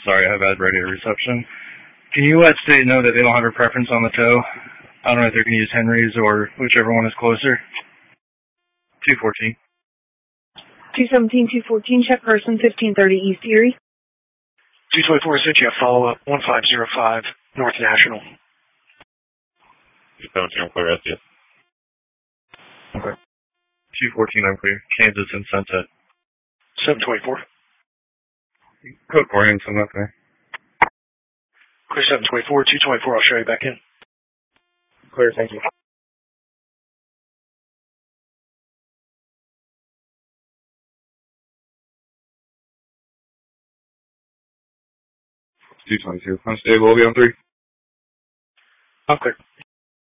Sorry, I have bad radio reception. Can you let state know that they don't have a preference on the tow? I don't know if they're going to use Henry's or whichever one is closer. 214. 217, 214, check person 1530 East Erie. 224 sent you a follow-up, 1505 North National. 217, I'm clear, yes. Okay. 214, I'm clear. Kansas and Sunset. 724. Code 4 and some up there. Clear 724, 224, I'll show you back in. Clear, thank you. 222. Unstable, we'll be on 3. I'm clear.